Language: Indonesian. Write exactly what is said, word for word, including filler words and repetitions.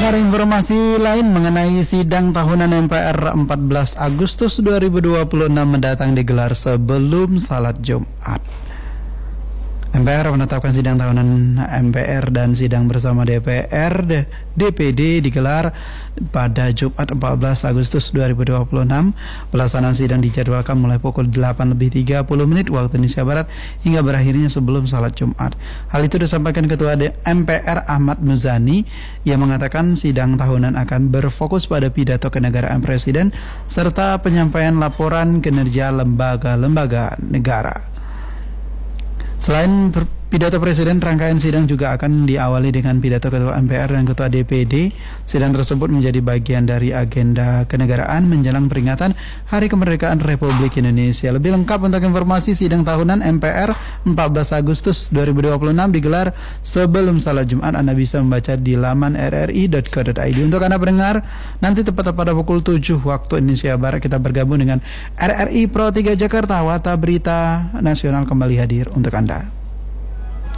Pendengar, informasi lain mengenai sidang tahunan M P R empat belas Agustus dua ribu dua puluh enam mendatang digelar sebelum salat Jumat. M P R menetapkan sidang tahunan M P R dan sidang bersama D P R D P D digelar pada Jumat empat belas Agustus dua ribu dua puluh enam. Pelaksanaan sidang dijadwalkan mulai pukul delapan lebih tiga puluh menit waktu Indonesia Barat hingga berakhirnya sebelum salat Jumat. Hal itu disampaikan Ketua M P R Ahmad Muzani yang mengatakan sidang tahunan akan berfokus pada pidato kenegaraan Presiden serta penyampaian laporan kinerja lembaga-lembaga negara. Selain pidato Presiden, rangkaian sidang juga akan diawali dengan pidato Ketua M P R dan Ketua D P D. Sidang tersebut menjadi bagian dari agenda kenegaraan menjelang peringatan Hari Kemerdekaan Republik Indonesia. Lebih lengkap untuk informasi sidang tahunan M P R empat belas Agustus dua ribu dua puluh enam digelar sebelum salat Jumat. Anda bisa membaca di laman r r i dot co dot i d. Untuk Anda pendengar, nanti tepat pada pukul tujuh waktu Indonesia Barat kita bergabung dengan R R I Pro tiga Jakarta. Warta Berita Nasional kembali hadir untuk Anda.